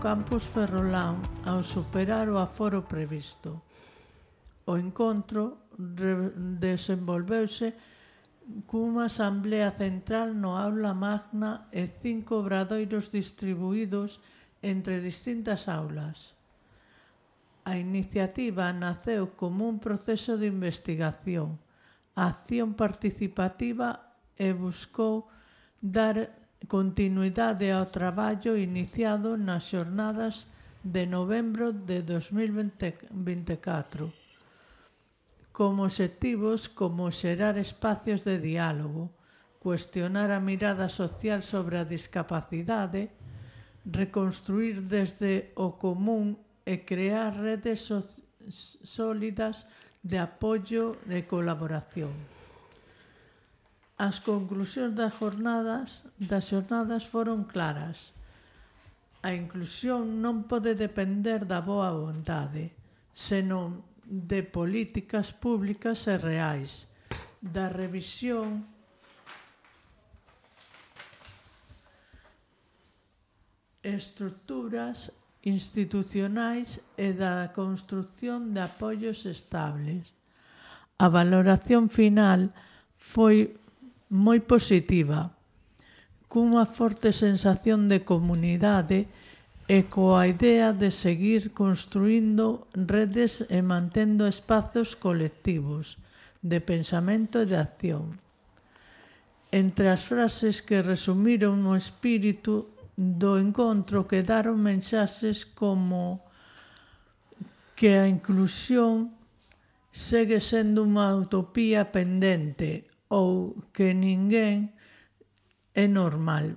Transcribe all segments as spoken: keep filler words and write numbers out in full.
campus Ferrolán ao superar o aforo previsto. O encontro desenvolveuse cunha asamblea central no aula magna e cinco obradoiros distribuídos entre distintas aulas. A iniciativa naceu como un proceso de investigación, acción participativa e buscou dar continuidade ao traballo iniciado nas xornadas de novembro de dos mil vinte-catro, como obxectivos como xerar espacios de diálogo, cuestionar a mirada social sobre a discapacidade, reconstruir desde o común e crear redes so- sólidas de apoio e colaboración. As conclusións das jornadas, das xornadas foron claras. A inclusión non pode depender da boa vontade, senón de políticas públicas e reais, da revisión estruturas institucionais e da construción de apoios estables. A valoración final foi moi positiva, cunha forte sensación de comunidade e coa idea de seguir construindo redes e mantendo espazos colectivos de pensamento e de acción. Entre as frases que resumiron o espírito do encontro quedaron mensaxes como que a inclusión segue sendo unha utopía pendente ou que ninguén é normal.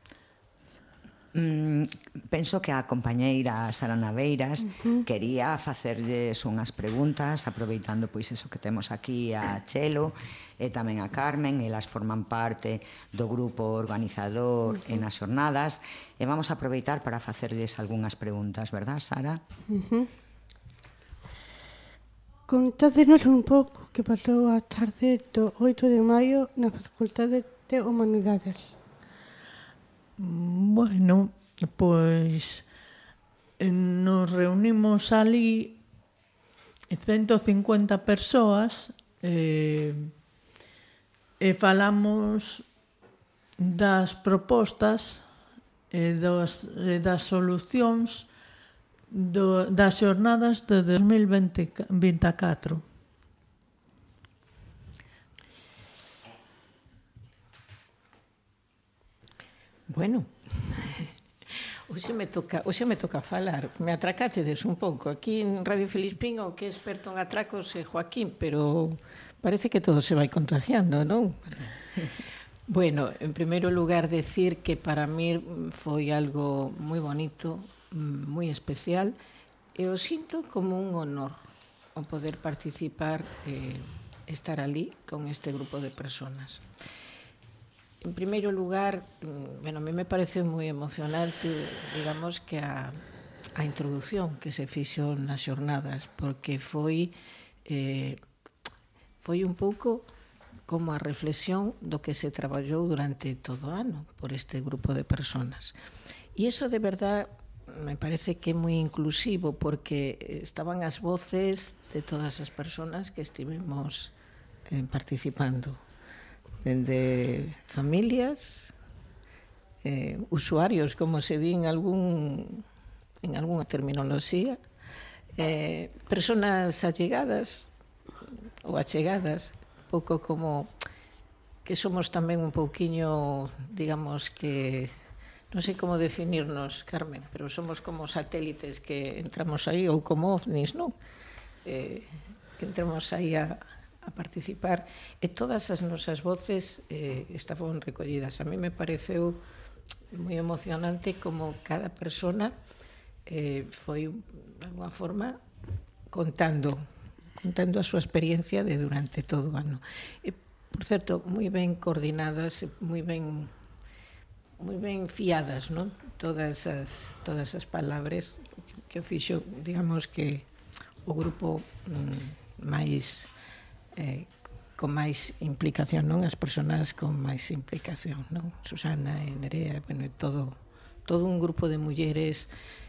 Mm, penso que a compañeira Sara Naveiras uh-huh. quería facerlles unhas preguntas, aproveitando pois eso que temos aquí a Chelo e tamén a Carmen, elas forman parte do grupo organizador uh-huh. en as xornadas, e vamos a aproveitar para facerlles algunhas preguntas, verdad, Sara? Uh-huh. Contádenos un pouco que pasou a tarde do oito de maio na Facultade de Humanidades. Bueno, pois nos reunimos ali ciento cincuenta persoas e, e falamos das propostas e das, e das solucións do, das xornadas de dos mil vinte-catro. Bueno, hoxe me toca, hoxe me toca falar. Me atracachedes un pouco. Aquí en Radio Filispín o que é experto en atracos é Joaquín, pero parece que todo se vai contagiando, non? Bueno, en primeiro lugar, decir que para mí foi algo moi bonito, moi especial, e o sinto como un honor o poder participar e estar ali con este grupo de personas. En primeiro lugar, bueno, a mí me parece moi emocionante, digamos, que a, a introducción que se fixo nas xornadas, porque foi eh, foi un pouco como a reflexión do que se traballou durante todo o ano por este grupo de personas. E iso de verdad me parece que é moi inclusivo, porque estaban as voces de todas as persoas que estivemos eh, participando, dende familias, eh, usuarios, como se di en algún en algunha terminoloxía, eh, personas allegadas ou achegadas, pouco como que somos tamén un pouquiño, digamos que, non sei como definirnos, Carmen, pero somos como satélites que entramos aí, ou como ovnis, non? Eh, que entramos aí a, a participar, e todas as nosas voces eh, estaban recollidas. A mí me pareceu moi emocionante como cada persona eh, foi, de alguma forma, contando contando a súa experiencia de durante todo o ano. E, por certo, moi ben coordinadas, moi ben moi ben fiadas, non? Todas as todas as palabras que o fixo, digamos que o grupo mm, máis eh, con máis implicación, non? As persoas con máis implicación, non? Susana e Nerea, bueno, todo todo un grupo de mulleres